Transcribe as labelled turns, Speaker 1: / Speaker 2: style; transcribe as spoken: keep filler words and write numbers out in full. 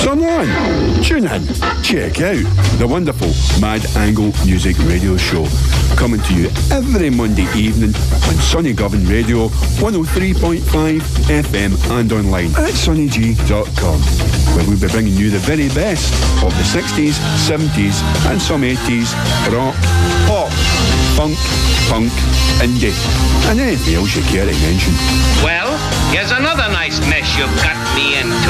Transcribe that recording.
Speaker 1: Sunline. Tune in, check out the wonderful Mad Angle Music Radio Show, coming to you every Monday evening on Sonny Govan Radio, one oh three point five F M, and online at sonny g dot com, where we'll be bringing you the very best of the sixties, seventies and some eighties rock, pop, funk, punk, indie, and anything else you care to mention.
Speaker 2: Well, here's another nice mess you've got me into.